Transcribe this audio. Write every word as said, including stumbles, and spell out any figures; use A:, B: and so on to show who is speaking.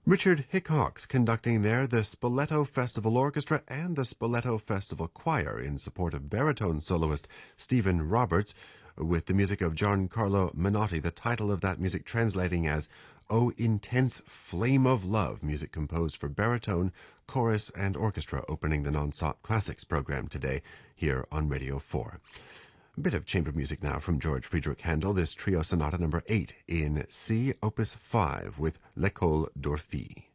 A: Richard Hickox conducting there the Spoleto Festival Orchestra and the Spoleto Festival Choir in support of baritone soloist Stephen Roberts with the music of Giancarlo Menotti, the title of that music translating as O Intense Flame of Love, music composed for baritone, chorus, and orchestra, opening the Non-Stop Classics program today here on Radio four. A bit of chamber music now from George Friedrich Handel, this trio sonata number eight in C, opus five with L'École d'Orphée.